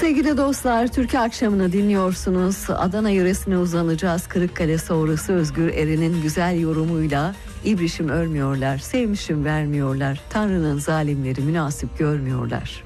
Sevgili dostlar, Türkiye akşamını dinliyorsunuz. Adana yöresine uzanacağız. Kırıkkale sonrası Özgür Eren'in güzel yorumuyla İbrişim ölmüyorlar, sevmişim vermiyorlar. Tanrı'nın zalimleri münasip görmüyorlar.